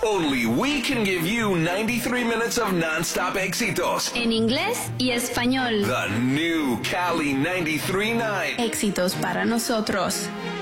Only we can give you 93 minutes of non-stop éxitos. En inglés y español. The new Cali 93.9. Éxitos para nosotros.